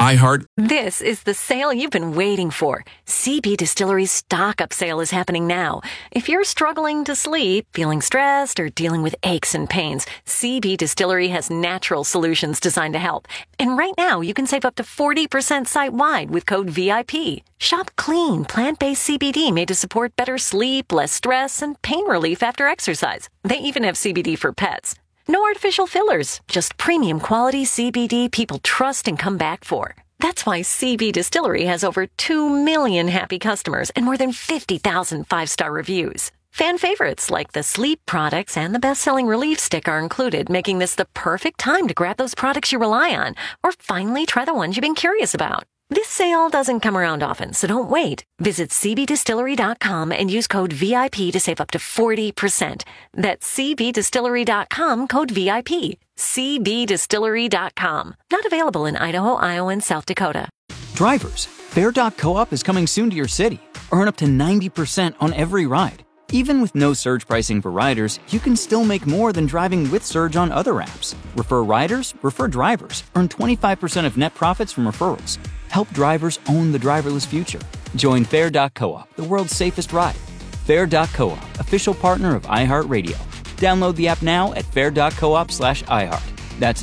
iHeart. This is the sale you've been waiting for. CB Distillery's stock-up sale is happening now. If you're struggling to sleep, feeling stressed, or dealing with aches and pains, CB Distillery has natural solutions designed to help. And right now, you can save up to 40% site-wide with code VIP. Shop clean, plant-based CBD made to support better sleep, less stress, and pain relief after exercise. They even have CBD for pets. No artificial fillers, just premium quality CBD people trust and come back for. That's why CB Distillery has over 2 million happy customers and more than 50,000 five-star reviews. Fan favorites like the sleep products and the best-selling relief stick are included, making this the perfect time to grab those products you rely on or finally try the ones you've been curious about. This sale doesn't come around often, so don't wait. Visit cbdistillery.com and use code VIP to save up to 40%. That's cbdistillery.com, code VIP. cbdistillery.com. Not available in Idaho, Iowa, and South Dakota. Drivers, Fair.coop is coming soon to your city. Earn up to 90% on every ride. Even with no surge pricing for riders, you can still make more than driving with surge on other apps. Refer riders, refer drivers. Earn 25% of net profits from referrals. Help drivers own the driverless future. Join Fair.coop, the world's safest ride. Fair.coop, official partner of iHeartRadio. Download the app now at fair.coop/iHeart. That's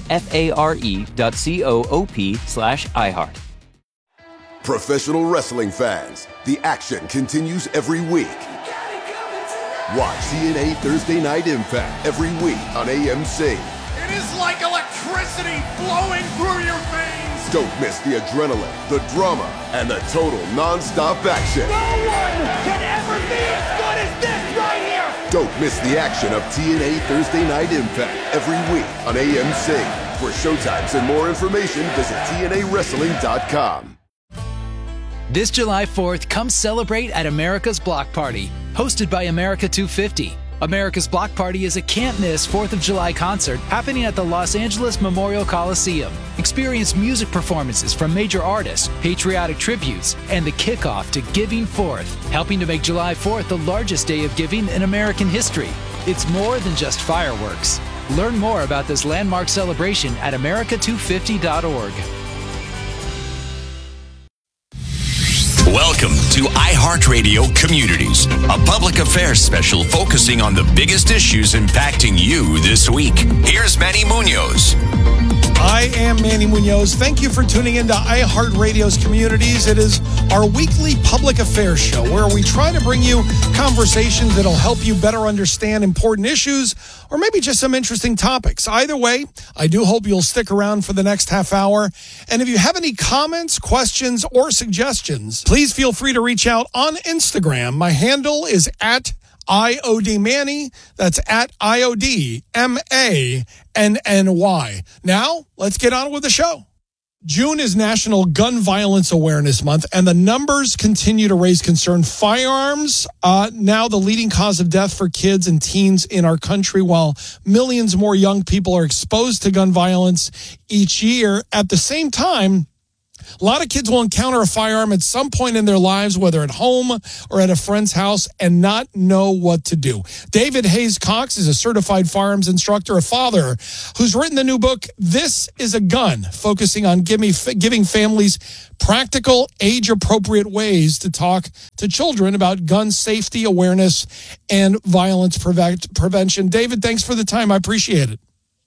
FARE.coop/iHeart. Professional wrestling fans, the action continues every week. Watch TNA Thursday Night Impact every week on AMC. It is like electricity flowing through your veins. Don't miss the adrenaline, the drama, and the total non-stop action. No one can ever be as good as this right here. Don't miss the action of TNA Thursday Night Impact every week on AMC. For showtimes and more information, visit TNAWrestling.com. This July 4th, come celebrate at America's Block Party, hosted by America 250. America's Block Party is a can't-miss 4th of July concert happening at the Los Angeles Memorial Coliseum. Experience music performances from major artists, patriotic tributes, and the kickoff to Giving Forth, helping to make July 4th the largest day of giving in American history. It's more than just fireworks. Learn more about this landmark celebration at america250.org. Welcome to iHeartRadio Communities, a public affairs special focusing on the biggest issues impacting you this week. Here's Manny Munoz. I am Manny Munoz. Thank you for tuning into iHeartRadio's Communities. It is our weekly public affairs show where we try to bring you conversations that'll help you better understand important issues or maybe just some interesting topics. Either way, I do hope you'll stick around for the next half hour. And if you have any comments, questions, or suggestions, please feel free to reach out on Instagram. My handle is at IOD Manny. That's at IODMANNY. Now, let's get on with the show. June is National Gun Violence Awareness Month, and the numbers continue to raise concern. Firearms, now the leading cause of death for kids and teens in our country, while millions more young people are exposed to gun violence each year. At the same time, a lot of kids will encounter a firearm at some point in their lives, whether at home or at a friend's house, and not know what to do. David Hayes Cox is a certified firearms instructor, a father who's written the new book, This is a Gun, focusing on giving families practical, age-appropriate ways to talk to children about gun safety, awareness, and violence prevention. David, thanks for the time. I appreciate it.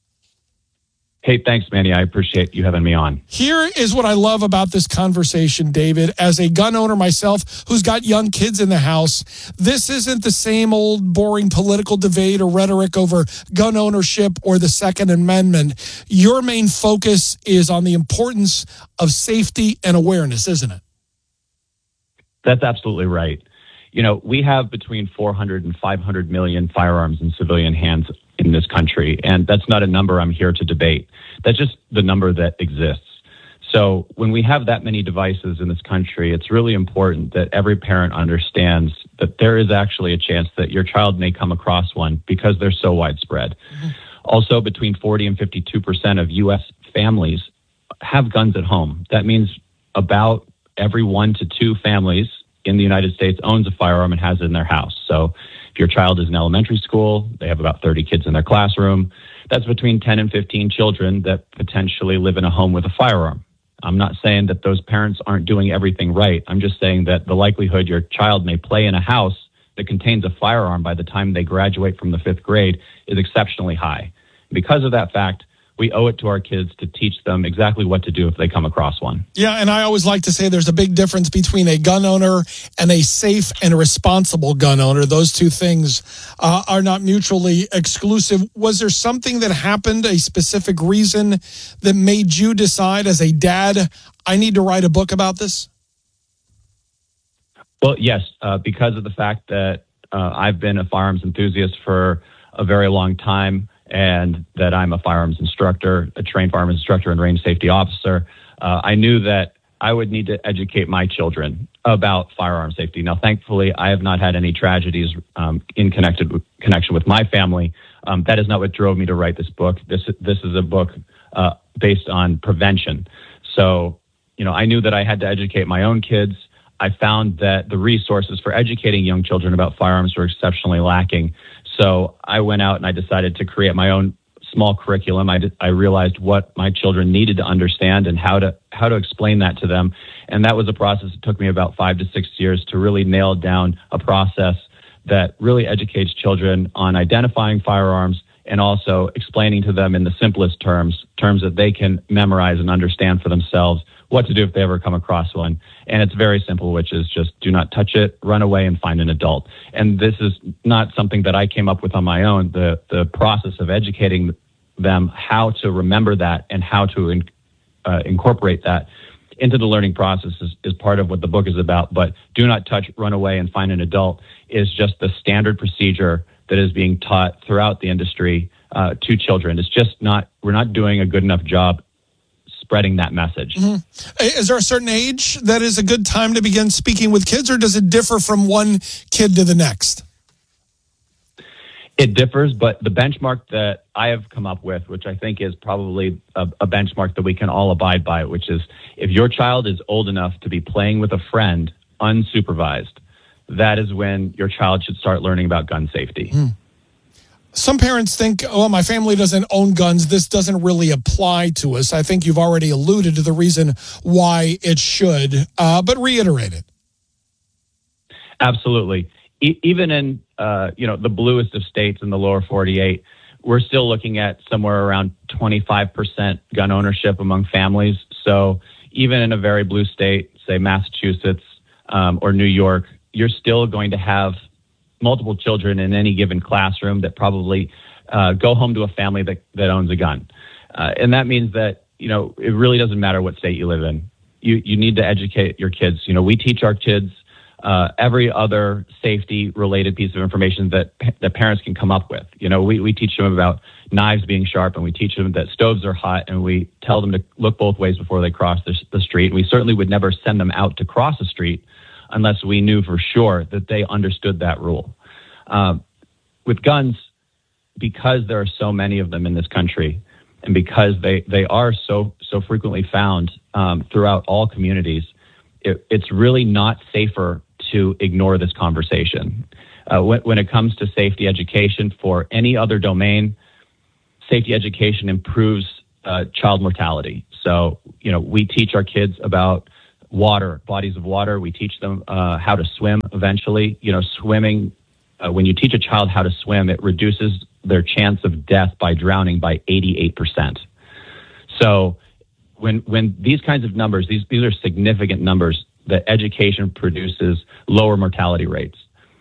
Hey, thanks, Manny. I appreciate you having me on. Here is what I love about this conversation, David. As a gun owner myself who's got young kids in the house, this isn't the same old boring political debate or rhetoric over gun ownership or the Second Amendment. Your main focus is on the importance of safety and awareness, isn't it? That's absolutely right. You know, we have between 400 and 500 million firearms in civilian hands in this country, and that's not a number I'm here to debate. That's just the number that exists. So when we have that many devices in this country, it's really important that every parent understands that there is actually a chance that your child may come across one because they're so widespread. Mm-hmm. Also, between 40 and 52% of U.S. families have guns at home. That means about every 1 to 2 families in the United States owns a firearm and has it in their house. So if your child is in elementary school, they have about 30 kids in their classroom. That's between 10 and 15 children that potentially live in a home with a firearm. I'm not saying that those parents aren't doing everything right. I'm just saying that the likelihood your child may play in a house that contains a firearm by the time they graduate from the 5th grade is exceptionally high. Because of that fact, we owe it to our kids to teach them exactly what to do if they come across one. Yeah, and I always like to say there's a big difference between a gun owner and a safe and responsible gun owner. Those two things are not mutually exclusive. Was there something that happened, a specific reason that made you decide as a dad, I need to write a book about this? Well, yes, because of the fact that I've been a firearms enthusiast for a very long time, and that I'm a firearms instructor, a trained firearms instructor and range safety officer, I knew that I would need to educate my children about firearm safety. Now, thankfully, I have not had any tragedies in connection with my family. That is not what drove me to write this book. This is a book based on prevention. So, I knew that I had to educate my own kids. I found that the resources for educating young children about firearms were exceptionally lacking. So I went out and I decided to create my own small curriculum. I realized what my children needed to understand and how to explain that to them. And that was a process that took me about 5 to 6 years to really nail down a process that really educates children on identifying firearms and also explaining to them in the simplest terms that they can memorize and understand for themselves what to do if they ever come across one. And it's very simple, which is just do not touch it, run away, and find an adult. And this is not something that I came up with on my own. The process of educating them how to remember that and how to incorporate that into the learning process is part of what the book is about. But do not touch, run away, and find an adult is just the standard procedure that is being taught throughout the industry to children. It's just we're not doing a good enough job spreading that message. Mm-hmm. Is there a certain age that is a good time to begin speaking with kids, or does it differ from one kid to the next? It differs, but the benchmark that I have come up with, which I think is probably a benchmark that we can all abide by, which is if your child is old enough to be playing with a friend unsupervised, that is when your child should start learning about gun safety. Some parents think, oh, my family doesn't own guns. This doesn't really apply to us. I think you've already alluded to the reason why it should, but reiterate it. Absolutely. Even in, the bluest of states in the lower 48, we're still looking at somewhere around 25% gun ownership among families. So even in a very blue state, say Massachusetts or New York, you're still going to have multiple children in any given classroom that probably go home to a family that owns a gun. And that means that, it really doesn't matter what state you live in. You need to educate your kids. We teach our kids every other safety-related piece of information that parents can come up with. We teach them about knives being sharp, and we teach them that stoves are hot, and we tell them to look both ways before they cross the street. We certainly would never send them out to cross a street unless we knew for sure that they understood that rule. With guns, because there are so many of them in this country, and because they are so frequently found throughout all communities, it's really not safer to ignore this conversation. When it comes to safety education for any other domain, safety education improves child mortality. So, we teach our kids about water, bodies of water. We teach them how to swim eventually. Swimming, when you teach a child how to swim, it reduces their chance of death by drowning by 88%. So when these kinds of numbers, these are significant numbers, that education produces lower mortality rates.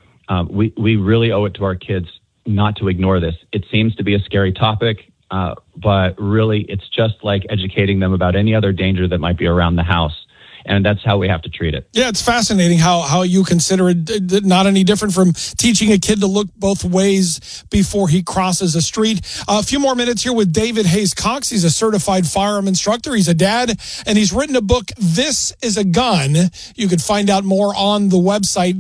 We really owe it to our kids not to ignore this. It seems to be a scary topic, but really it's just like educating them about any other danger that might be around the house. And that's how we have to treat it. Yeah, it's fascinating how you consider it not any different from teaching a kid to look both ways before he crosses a street. A few more minutes here with David Hayes Cox. He's a certified firearm instructor. He's a dad, and he's written a book, This Is a Gun. You can find out more on the website,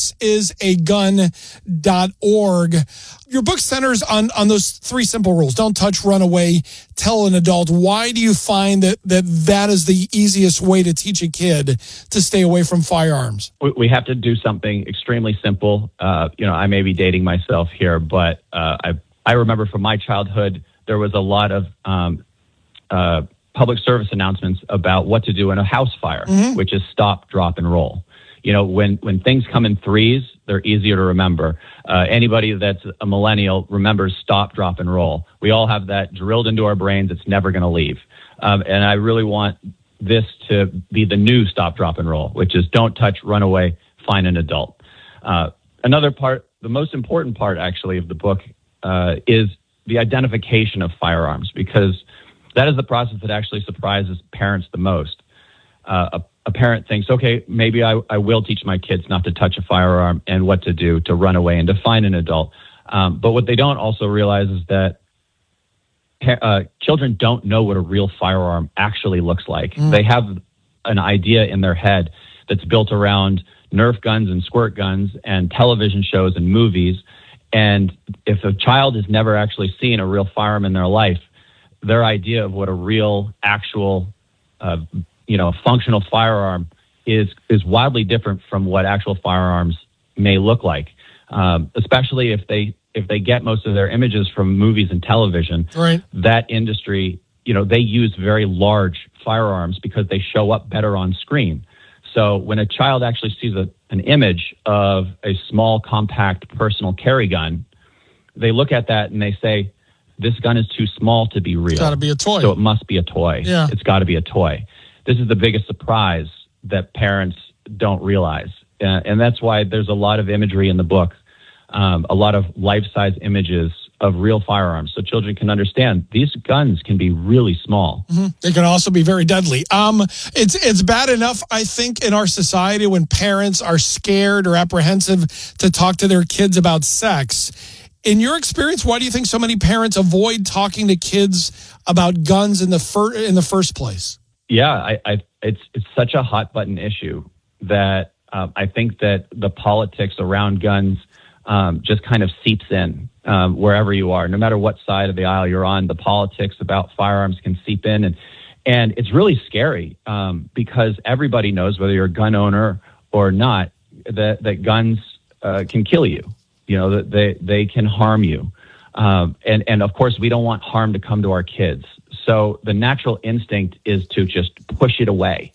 thisisagun.org. Your book centers on those three simple rules. Don't touch, run away, tell an adult. Why do you find that is the easiest way to teach a kid to stay away from firearms? We have to do something extremely simple. I may be dating myself here, but I remember from my childhood, there was a lot of public service announcements about what to do in a house fire, which is stop, drop, and roll. When things come in threes, they're easier to remember. Anybody that's a millennial remembers stop, drop, and roll. We all have that drilled into our brains. It's never going to leave. And I really want this to be the new stop, drop, and roll, which is don't touch, run away, find an adult. Another part, the most important part actually of the book, is the identification of firearms, because that is the process that actually surprises parents the most. A parent thinks, okay, maybe I will teach my kids not to touch a firearm and what to do to run away and to find an adult. But what they don't also realize is that children don't know what a real firearm actually looks like. They have an idea in their head that's built around Nerf guns and squirt guns and television shows and movies. And if a child has never actually seen a real firearm in their life, their idea of what a real, actual, functional firearm is wildly different from what actual firearms may look like. Especially if they get most of their images from movies and television. Right. That industry, they use very large firearms because they show up better on screen. So when a child actually sees an image of a small, compact, personal carry gun, they look at that and they say, this gun is too small to be real. It's got to be a toy. So it must be a toy. Yeah. It's got to be a toy. This is the biggest surprise that parents don't realize. And that's why there's a lot of imagery in the book, a lot of life-size images of real firearms, so children can understand these guns can be really small. They can also be very deadly. It's bad enough, I think, in our society when parents are scared or apprehensive to talk to their kids about sex. In your experience, why do you think so many parents avoid talking to kids about guns in the first place? Yeah, it's such a hot button issue that I think that the politics around guns just kind of seeps in wherever you are. No matter what side of the aisle you're on, the politics about firearms can seep in. And it's really scary because everybody knows, whether you're a gun owner or not, that guns can kill you. That they can harm you. And of course, we don't want harm to come to our kids. So the natural instinct is to just push it away.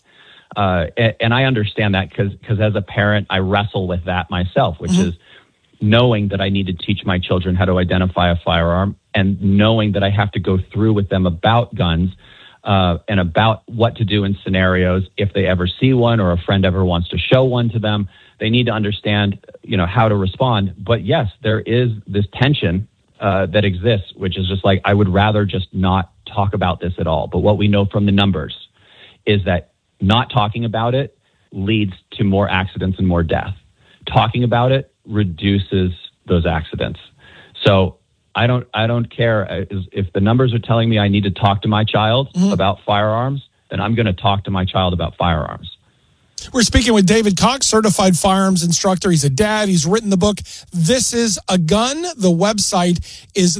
And I understand that because as a parent, I wrestle with that myself, which is knowing that I need to teach my children how to identify a firearm and knowing that I have to go through with them about guns and about what to do in scenarios if they ever see one or a friend ever wants to show one to them. They need to understand, how to respond. But yes, there is this tension that exists, which is just like, I would rather just not talk about this at all. But what we know from the numbers is that not talking about it leads to more accidents and more death. Talking about it reduces those accidents. So I don't care if the numbers are telling me I need to talk to my child about firearms, then I'm going to talk to my child about firearms. We're speaking with David Cox, certified firearms instructor. He's a dad. He's written the book, This Is a Gun. The website is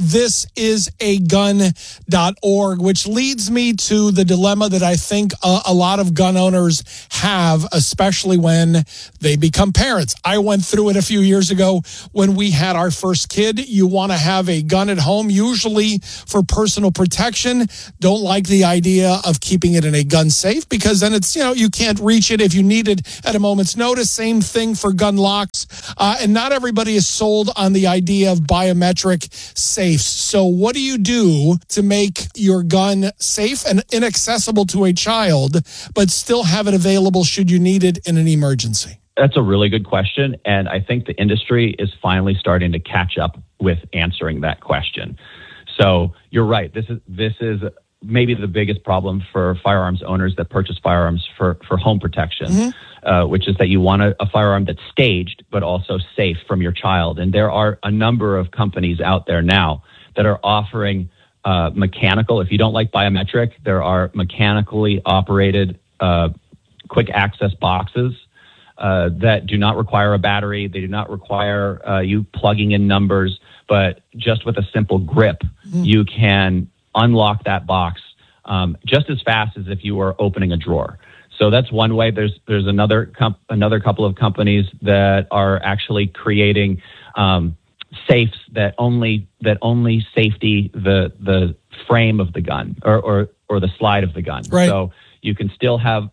thisisagun.org, which leads me to the dilemma that I think a lot of gun owners have, especially when they become parents. I went through it a few years ago when we had our first kid. You want to have a gun at home, usually for personal protection. Don't like the idea of keeping it in a gun safe because then it's, you can't reach it if you needed at a moment's notice. Same thing for gun locks. And not everybody is sold on the idea of biometric safes. So what do you do to make your gun safe and inaccessible to a child, but still have it available should you need it in an emergency? That's a really good question. And I think the industry is finally starting to catch up with answering that question. So you're right. This is maybe the biggest problem for firearms owners that purchase firearms for home protection, which is that you want a firearm that's staged, but also safe from your child. And there are a number of companies out there now that are offering mechanical. If you don't like biometric, there are mechanically operated quick access boxes that do not require a battery. They do not require you plugging in numbers, but just with a simple grip, you can unlock that box just as fast as if you were opening a drawer. So that's one way. There's another couple of companies that are actually creating safes that only safety the frame of the gun or the slide of the gun. Right. So you can still have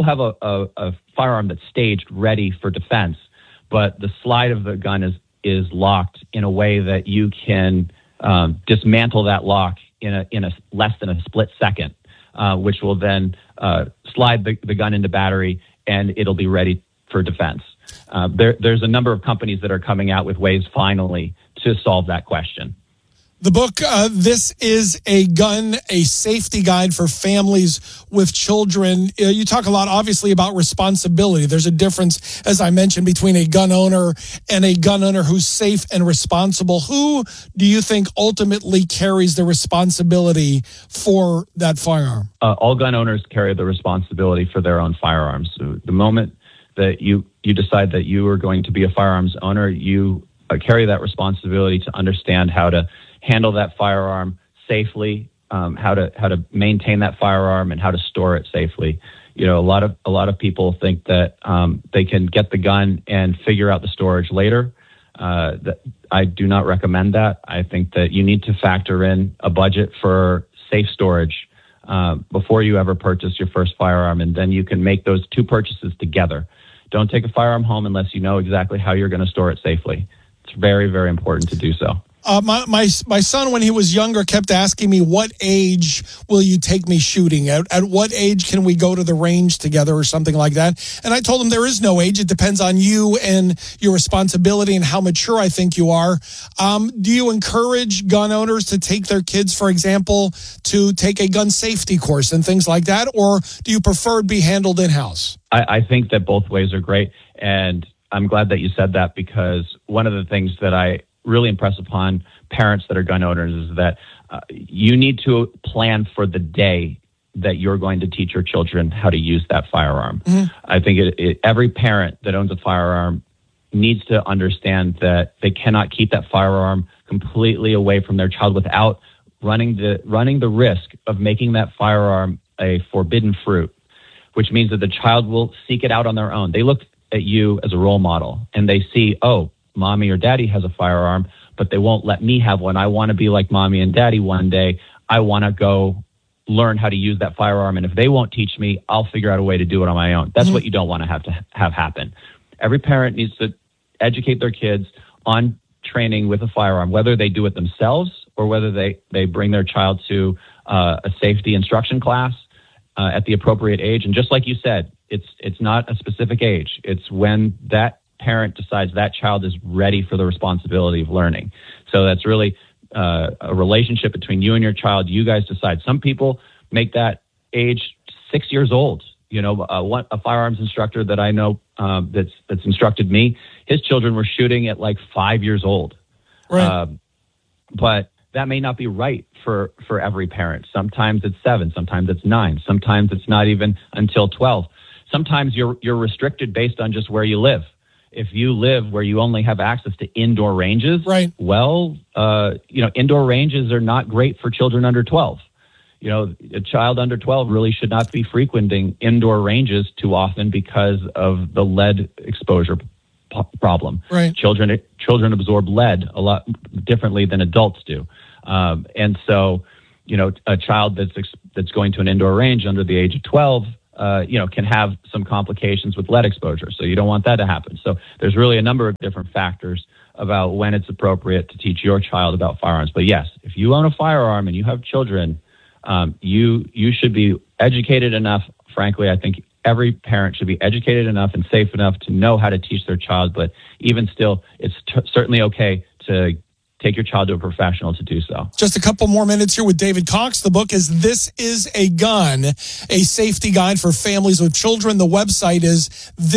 a firearm that's staged ready for defense, but the slide of the gun is locked in a way that you can dismantle that lock in a less than a split second, which will then slide the gun into battery, and it'll be ready for defense. There's a number of companies that are coming out with ways finally to solve that question. The book, This Is a Gun, a Safety Guide for Families with Children. You talk a lot, obviously, about responsibility. There's a difference, as I mentioned, between a gun owner and a gun owner who's safe and responsible. Who do you think ultimately carries the responsibility for that firearm? All gun owners carry the responsibility for their own firearms. So the moment that you decide that you are going to be a firearms owner, you carry that responsibility to understand how to handle that firearm safely, how to maintain that firearm, and how to store it safely. You know, a lot of people think that they can get the gun and figure out the storage later. That I do not recommend that. I think that you need to factor in a budget for safe storage before you ever purchase your first firearm, and then you can make those two purchases together. Don't take a firearm home unless you know exactly how you're going to store it safely. It's very, very important to do so. My son, when he was younger, kept asking me, what age will you take me shooting? At what age can we go to the range together or something like that? And I told him there is no age. It depends on you and your responsibility and how mature I think you are. Do you encourage gun owners to take their kids, for example, to take a gun safety course and things like that? Or do you prefer it be handled in-house? I think that both ways are great. And I'm glad that you said that, because one of the things that I really impress upon parents that are gun owners is that you need to plan for the day that you're going to teach your children how to use that firearm. Mm-hmm. I think every parent that owns a firearm needs to understand that they cannot keep that firearm completely away from their child without running the risk of making that firearm a forbidden fruit, which means that the child will seek it out on their own. They look at you as a role model and they see, oh, mommy or daddy has a firearm, but they won't let me have one. I want to be like mommy and daddy one day. I want to go learn how to use that firearm. And if they won't teach me, I'll figure out a way to do it on my own. That's what you don't want to have happen. Every parent needs to educate their kids on training with a firearm, whether they do it themselves or whether they bring their child to a safety instruction class at the appropriate age. And just like you said, it's not a specific age. It's when that parent decides that child is ready for the responsibility of learning. So that's really a relationship between you and your child. You guys decide. Some people make that age 6 years old. You know, a firearms instructor that I know that's instructed me, his children were shooting at like 5 years old. Right. But that may not be right for every parent. Sometimes it's 7, sometimes it's 9, sometimes it's not even until 12. Sometimes you're restricted based on just where you live. If you live where you only have access to indoor ranges, right. Well, indoor ranges are not great for children under 12. You know, a child under 12 really should not be frequenting indoor ranges too often because of the lead exposure problem. Right. Children absorb lead a lot differently than adults do. And so, you know, a child that's going to an indoor range under the age of 12, can have some complications with lead exposure. So you don't want that to happen. So there's really a number of different factors about when it's appropriate to teach your child about firearms. But yes, if you own a firearm and you have children, you should be educated enough. Frankly, I think every parent should be educated enough and safe enough to know how to teach their child. But even still, it's certainly okay to take your child to a professional to do so. Just a couple more minutes here with David Cox. The book is This Is a Gun, a safety guide for families with children. The website is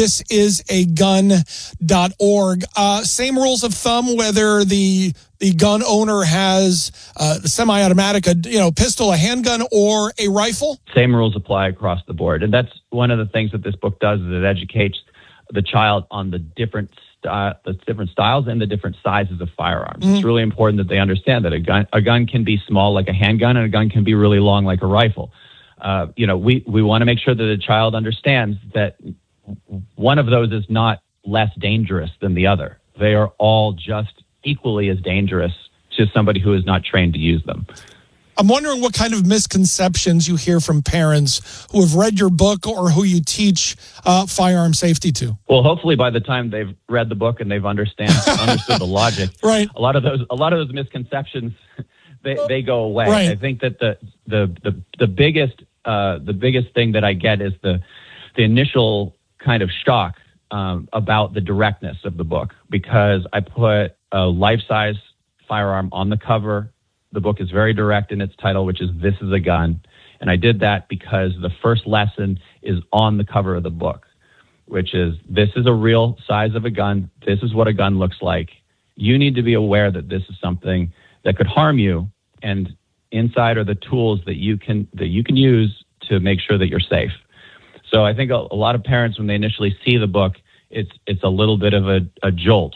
thisisagun.org. Same rules of thumb, whether the gun owner has a semi-automatic, pistol, a handgun, or a rifle? Same rules apply across the board. And that's one of the things that this book does, is it educates the child on the different styles and the different sizes of firearms. Mm-hmm. It's really important that they understand that a gun can be small like a handgun, and a gun can be really long like a rifle. We want to make sure that the child understands that one of those is not less dangerous than the other. They are all just equally as dangerous to somebody who is not trained to use them. I'm wondering what kind of misconceptions you hear from parents who have read your book or who you teach firearm safety to. Well, hopefully by the time they've read the book and they've understood the logic, right. A lot of those misconceptions they go away. Right. I think that the biggest thing that I get is the initial kind of shock about the directness of the book, because I put a life-size firearm on the cover. The book is very direct in its title, which is "This is a Gun." And I did that because the first lesson is on the cover of the book, which is, this is a real size of a gun. This is what a gun looks like. You need to be aware that this is something that could harm you, and inside are the tools that you can use to make sure that you're safe. So I think a lot of parents, when they initially see the book, it's a little bit of a jolt.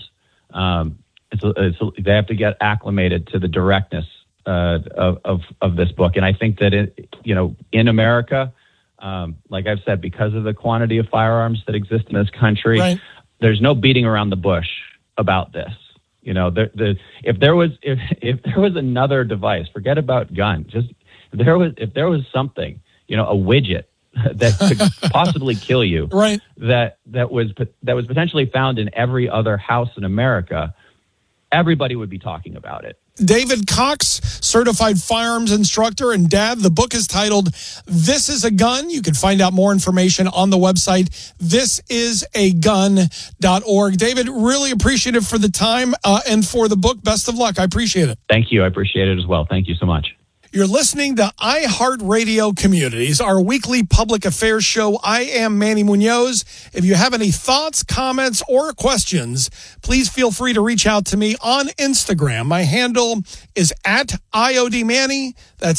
They have to get acclimated to the directness of this book. And I think that in America, like I've said, because of the quantity of firearms that exist in this country, right, there's no beating around the bush about this. If there was another device, forget about gun, just if there was something, a widget that could possibly kill you, right, that was potentially found in every other house in America, everybody would be talking about it. David Cox, certified firearms instructor and dad. The book is titled "This is a Gun." You can find out more information on the website, thisisagun.org. David, really appreciative for the time and for the book. Best of luck. I appreciate it. Thank you. I appreciate it as well. Thank you so much. You're listening to iHeartRadio Communities, our weekly public affairs show. I am Manny Munoz. If you have any thoughts, comments, or questions, please feel free to reach out to me on Instagram. My handle is @IODManny. That's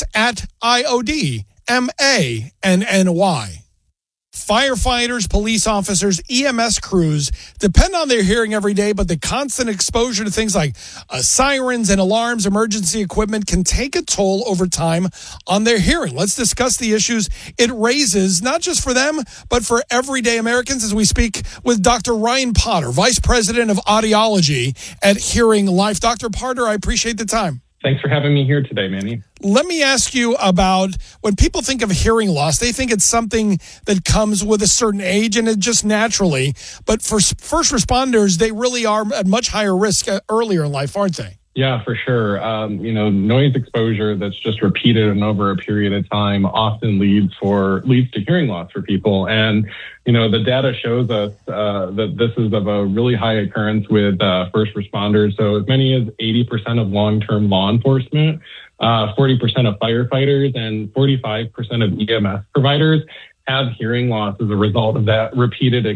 @IODMANNY. Firefighters, police officers, EMS crews depend on their hearing every day, but the constant exposure to things like sirens and alarms, emergency equipment can take a toll over time on their hearing. Let's discuss the issues it raises, not just for them, but for everyday Americans, as we speak with Dr. Ryan Potter, Vice President of Audiology at Hearing Life. Dr. Potter, I appreciate the time. Thanks for having me here today, Manny. Let me ask you about, when people think of hearing loss, they think it's something that comes with a certain age and it just naturally. But for first responders, they really are at much higher risk earlier in life, aren't they? Yeah, for sure. Noise exposure that's just repeated and over a period of time often leads to hearing loss for people. And, the data shows us that this is of a really high occurrence with first responders. So as many as 80% of long-term law enforcement, 40% of firefighters, and 45% of EMS providers have hearing loss as a result of that repeated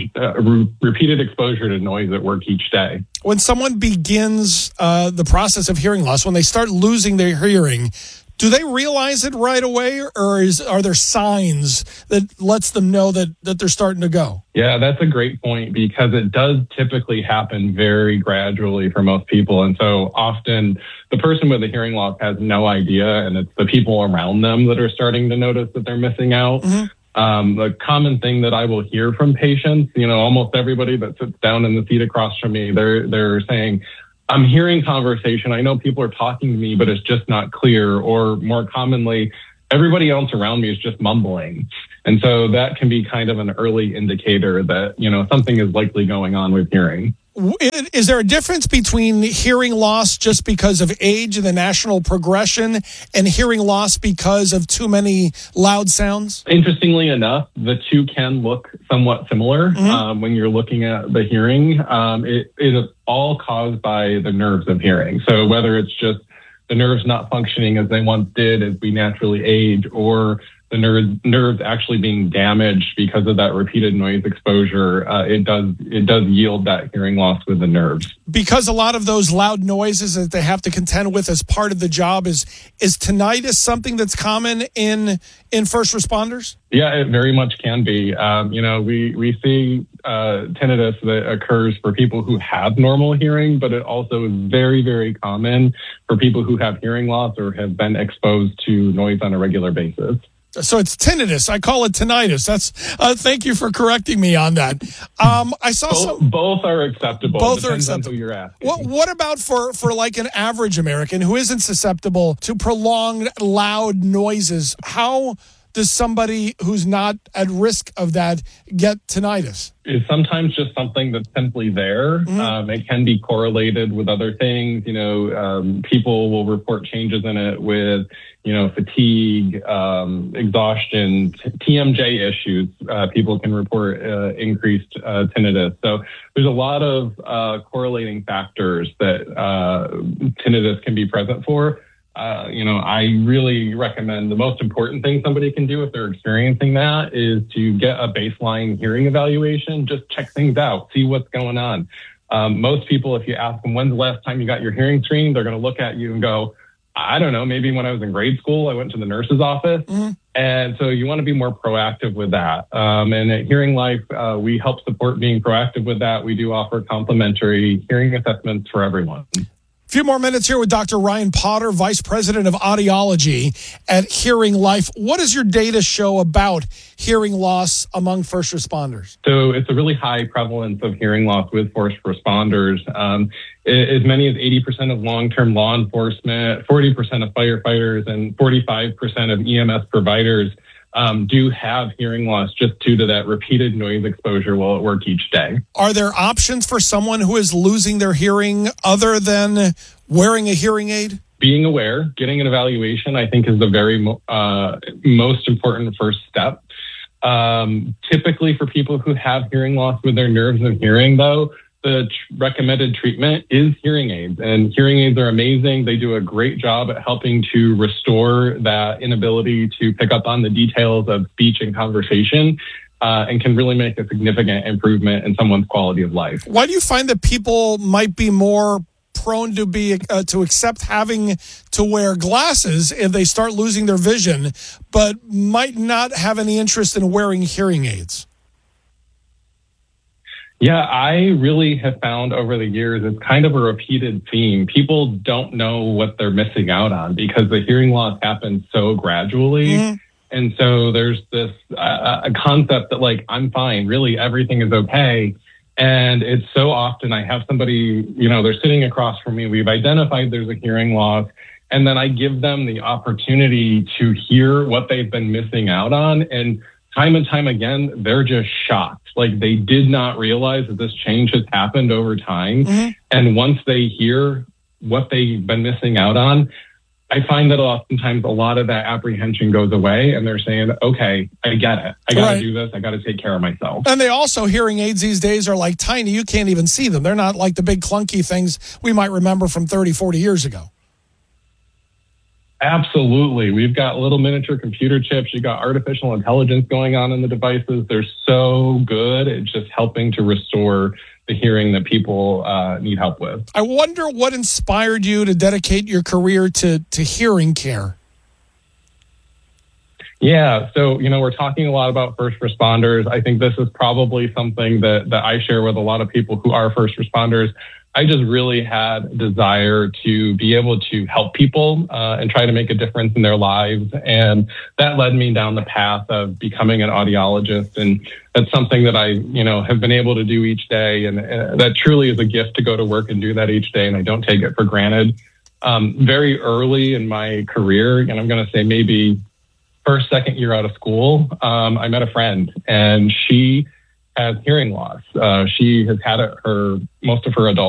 exposure to noise at work each day. When someone begins the process of hearing loss, when they start losing their hearing, do they realize it right away, or are there signs that lets them know that they're starting to go? Yeah, that's a great point, because it does typically happen very gradually for most people. And so often the person with the hearing loss has no idea, and it's the people around them that are starting to notice that they're missing out. Mm-hmm. The common thing that I will hear from patients, almost everybody that sits down in the seat across from me, they're saying, I'm hearing conversation. I know people are talking to me, but it's just not clear. Or more commonly, everybody else around me is just mumbling. And so that can be kind of an early indicator that, something is likely going on with hearing. Is there a difference between hearing loss just because of age and the national progression and hearing loss because of too many loud sounds? Interestingly enough, the two can look somewhat similar. Mm-hmm. When you're looking at the hearing. It is all caused by the nerves of hearing. So whether it's just the nerves not functioning as they once did as we naturally age, or the nerves actually being damaged because of that repeated noise exposure, it does yield that hearing loss with the nerves. Because a lot of those loud noises that they have to contend with as part of the job, is tinnitus something that's common in first responders? Yeah, it very much can be. We see tinnitus that occurs for people who have normal hearing, but it also is very, very common for people who have hearing loss or have been exposed to noise on a regular basis. So it's tinnitus. I call it tinnitus. That's. Thank you for correcting me on that. I saw both are acceptable. Both are Depends on acceptable. who you're asking. What about for like an average American who isn't susceptible to prolonged loud noises? How does somebody who's not at risk of that get tinnitus? It's sometimes just something that's simply there. Mm-hmm. It can be correlated with other things. People will report changes in it with, fatigue, exhaustion, TMJ issues. People can report increased tinnitus. So there's a lot of correlating factors that tinnitus can be present for. I really recommend the most important thing somebody can do if they're experiencing that is to get a baseline hearing evaluation. Just check things out, see what's going on. Most people, if you ask them, when's the last time you got your hearing screened, they're going to look at you and go, I don't know, maybe when I was in grade school, I went to the nurse's office. Mm-hmm. And so you want to be more proactive with that. And at Hearing Life, we help support being proactive with that. We do offer complimentary hearing assessments for everyone. Few more minutes here with Dr. Ryan Potter, Vice President of Audiology at Hearing Life. What does your data show about hearing loss among first responders? So it's a really high prevalence of hearing loss with first responders. As many as 80% of long-term law enforcement, 40% of firefighters, and 45% of EMS providers do have hearing loss just due to that repeated noise exposure while at work each day. Are there options for someone who is losing their hearing other than wearing a hearing aid? Being aware, getting an evaluation, I think is the very most important first step. Typically for people who have hearing loss with their nerves of hearing, though, the recommended treatment is hearing aids, and hearing aids are amazing. They do a great job at helping to restore that inability to pick up on the details of speech and conversation, and can really make a significant improvement in someone's quality of life. Why do you find that people might be more prone to to accept having to wear glasses if they start losing their vision, but might not have any interest in wearing hearing aids? Yeah, I really have found over the years it's kind of a repeated theme. People don't know what they're missing out on because the hearing loss happens so gradually. Mm-hmm. And so there's this a concept that like, I'm fine, really everything is okay. And it's so often I have somebody, they're sitting across from me. We've identified there's a hearing loss. And then I give them the opportunity to hear what they've been missing out on. And time again, they're just shocked. Like they did not realize that this change has happened over time. Mm-hmm. And once they hear what they've been missing out on, I find that oftentimes a lot of that apprehension goes away and they're saying, okay, I get it. I got to do this. I got to take care of myself. And they also, hearing aids these days are like tiny. You can't even see them. They're not like the big clunky things we might remember from 30, 40 years ago. Absolutely. We've got little miniature computer chips. You got artificial intelligence going on in the devices. They're so good at just helping to restore the hearing that people need help with. I wonder what inspired you to dedicate your career to hearing care. Yeah. So, we're talking a lot about first responders. I think this is probably something that I share with a lot of people who are first responders. I just really had a desire to be able to help people and try to make a difference in their lives. And that led me down the path of becoming an audiologist. And that's something that I, have been able to do each day. And that truly is a gift to go to work and do that each day. And I don't take it for granted. Very early in my career, and I'm going to say maybe first, second year out of school, I met a friend and she has hearing loss. She has had it most of her adult